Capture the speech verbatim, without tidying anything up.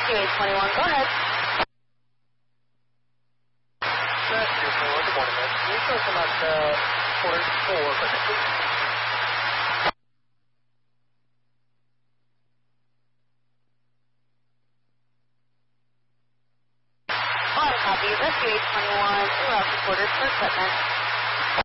Rescue eight twenty-one, go ahead. Rescue eight twenty-one, good morning, man. Can you show some at uh, quarter four, please? Copy, Rescue eight twenty-one, two out quarters for equipment.